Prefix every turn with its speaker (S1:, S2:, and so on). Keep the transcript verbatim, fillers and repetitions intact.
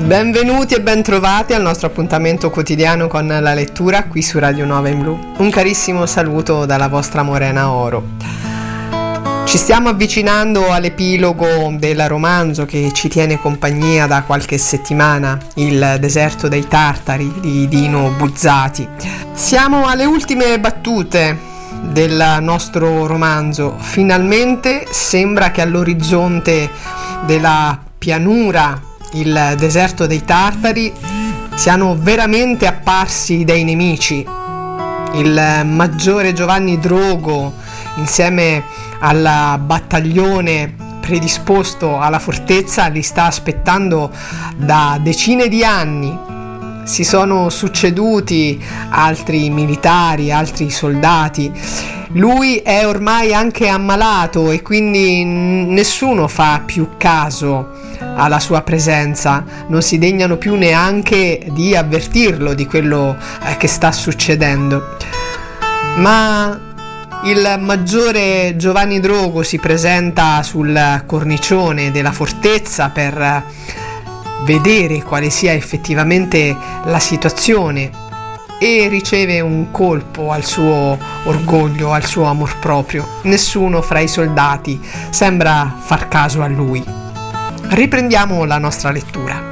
S1: Benvenuti e bentrovati al nostro appuntamento quotidiano con la lettura qui su Radio nove in Blu. Un carissimo saluto dalla vostra Morena Oro. Ci stiamo avvicinando all'epilogo del romanzo che ci tiene compagnia da qualche settimana, Il deserto dei Tartari di Dino Buzzati. Siamo alle ultime battute del nostro romanzo. Finalmente sembra che all'orizzonte della pianura, il deserto dei Tartari, siano veramente apparsi dei nemici. Il maggiore Giovanni Drogo, insieme al battaglione predisposto alla fortezza, li sta aspettando da decine di anni. Si sono succeduti altri militari, altri soldati. Lui è ormai anche ammalato e quindi nessuno fa più caso alla sua presenza, non si degnano più neanche di avvertirlo di quello eh, che sta succedendo. Ma il maggiore Giovanni Drogo si presenta sul cornicione della fortezza per vedere quale sia effettivamente la situazione e riceve un colpo al suo orgoglio, al suo amor proprio. Nessuno fra i soldati sembra far caso a lui. Riprendiamo la nostra lettura.